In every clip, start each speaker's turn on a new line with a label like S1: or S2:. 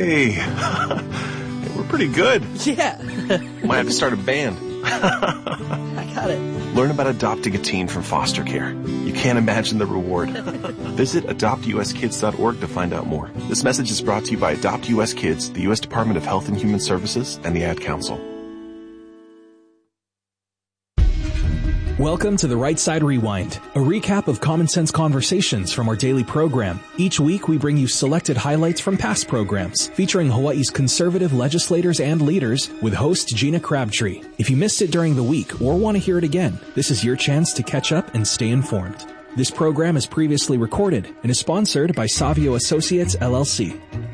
S1: Hey, we're pretty good.
S2: Yeah.
S1: Might have to start a band.
S2: I got it.
S1: Learn about adopting a teen from foster care. You can't imagine the reward. Visit adoptuskids.org to find out more. This message is brought to you by Adopt US Kids, the U.S. Department of Health and Human Services, and the Ad Council.
S3: Welcome to the Right Side Rewind, a recap of common sense conversations from our daily program. Each week, we bring you selected highlights from past programs, featuring Hawaii's conservative legislators and leaders with host Gina Crabtree. If you missed it during the week or want to hear it again, this is your chance to catch up and stay informed. This program is previously recorded and is sponsored by Savio Associates, LLC.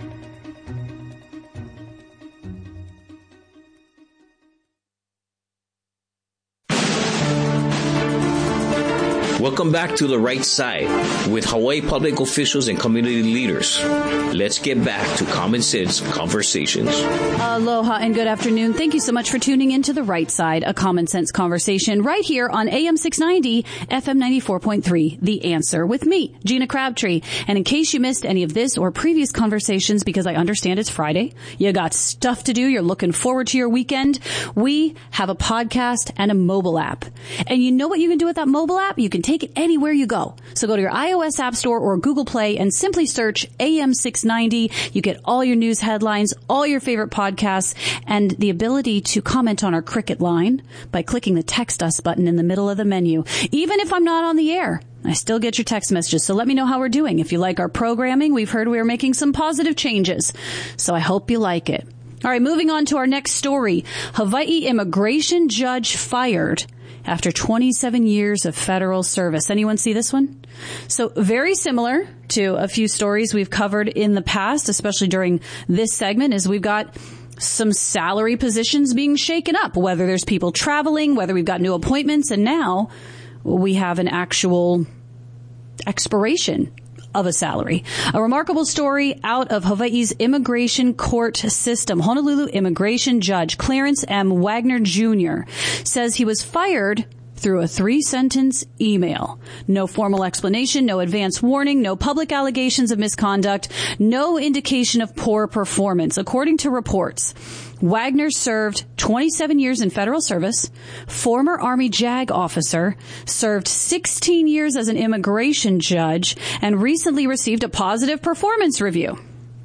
S4: Welcome back to The Right Side with Hawaii public officials and community leaders. Let's get back to common sense conversations.
S5: Aloha and good afternoon. Thank you so much for tuning in to The Right Side, a common sense conversation right here on AM 690, FM 94.3, The Answer with me, Gina Crabtree. And in case you missed any of this or previous conversations, because I understand it's Friday, you got stuff to do, you're looking forward to your weekend, we have a podcast and a mobile app. And you know what you can do with that mobile app? You can take it anywhere you go. So go to your iOS App Store or Google Play and simply search AM 690. You get all your news headlines, all your favorite podcasts, and the ability to comment on our Cricket line by clicking the Text Us button in the middle of the menu. Even if I'm not on the air, I still get your text messages, so let me know how we're doing. If you like our programming, we've heard we are making some positive changes, so I hope you like it. All right, moving on to our next story. Hawaii immigration judge fired after 27 years of federal service. Anyone see this one? So very similar to a few stories we've covered in the past, especially during this segment, is we've got some salary positions being shaken up, whether there's people traveling, whether we've got new appointments, and now we have an actual expiration of a salary. A remarkable story out of Hawaii's immigration court system. Honolulu immigration judge Clarence M. Wagner Jr. says he was fired through a 3-sentence email. No formal explanation, no advance warning, no public allegations of misconduct, no indication of poor performance. According to reports, Wagner served 27 years in federal service, former Army JAG officer, served 16 years as an immigration judge, and recently received a positive performance review.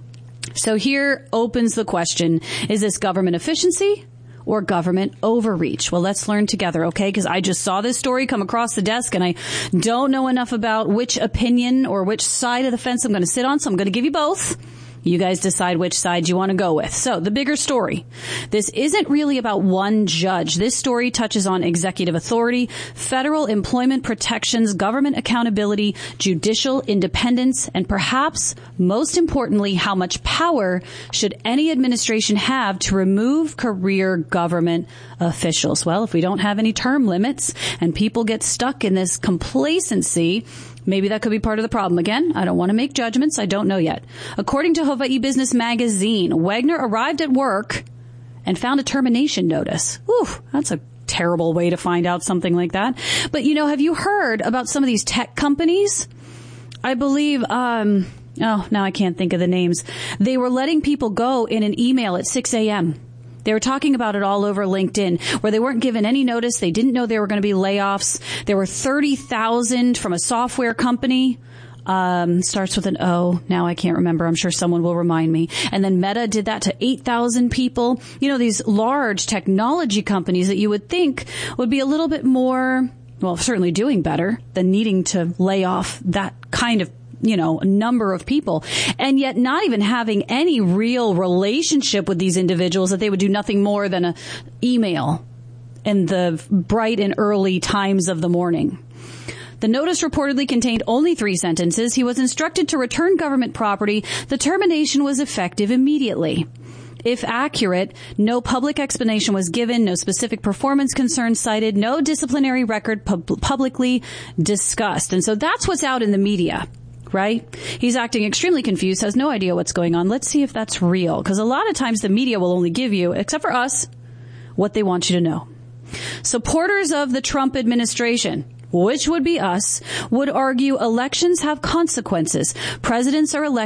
S5: So here opens the question, is this government efficiency or government overreach? Well, let's learn together, okay? Because I just saw this story come across the desk, and I don't know enough about which opinion or which side of the fence I'm going to sit on, so I'm going to give you both. You guys decide which side you want to go with. So the bigger story. This isn't really about one judge. This story touches on executive authority, federal employment protections, government accountability, judicial independence, and perhaps most importantly, how much power should any administration have to remove career government officials? Well, if we don't have any term limits and people get stuck in this complacency, maybe that could be part of the problem. Again, I don't want to make judgments. I don't know yet. According to Hawaii Business Magazine, Wagner arrived at work and found a termination notice. Ooh, that's a terrible way to find out something like that. But, you know, have you heard about some of these tech companies? I believe, now I can't think of the names. They were letting people go in an email at 6 a.m. They were talking about it all over LinkedIn, where they weren't given any notice. They didn't know there were going to be layoffs. There were 30,000 from a software company. Starts with an O. Now I can't remember. I'm sure someone will remind me. And then Meta did that to 8,000 people. You know, these large technology companies that you would think would be a little bit more, well, certainly doing better than needing to lay off that kind of, you know, number of people, and yet not even having any real relationship with these individuals, that they would do nothing more than an email in the bright and early times of the morning. The notice reportedly contained only 3 sentences. He was instructed to return government property. The termination was effective immediately. If accurate, no public explanation was given, no specific performance concerns cited, no disciplinary record publicly discussed. And so that's what's out in the media. Right? He's acting extremely confused, has no idea what's going on. Let's see if that's real. Because a lot of times the media will only give you, except for us, what they want you to know. Supporters of the Trump administration, which would be us, would argue elections have consequences. Presidents are elected